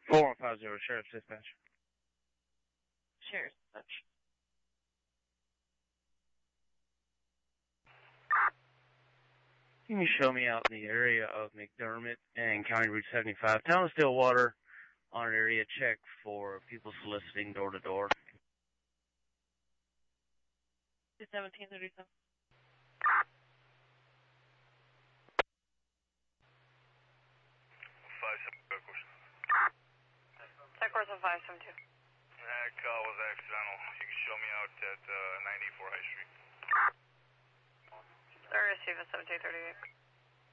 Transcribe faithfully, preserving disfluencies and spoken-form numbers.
four one five zero, Sheriff's Dispatch. Sheriff's Dispatch. Can you show me out in the area of McDermott and County Route seventy-five, Town of Stillwater, on an area check for people soliciting door-to-door? two seventeen thirty-seven. five seven two. Tech course on five seven two. That call was accidental. You can show me out at uh, ninety-four High Street. Sorry, receive at seventeen thirty-eight.